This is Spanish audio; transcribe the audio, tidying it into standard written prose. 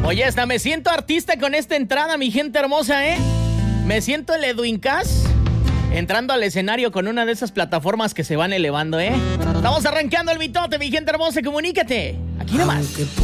Oye, hasta me siento artista con esta entrada, mi gente hermosa, ¿eh? Me siento el Edwin Cass entrando al escenario con una de esas plataformas que se van elevando, ¿eh? Estamos arrancando el mitote, mi gente hermosa, comunícate. Aquí nomás.